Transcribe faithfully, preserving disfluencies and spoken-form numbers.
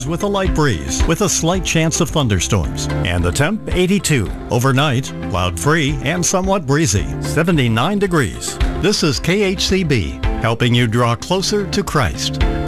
with a light breeze, with a slight chance of thunderstorms. And the temp, eighty-two. Overnight, cloud-free and somewhat breezy, seventy-nine degrees. This is K H C B, helping you draw closer to Christ.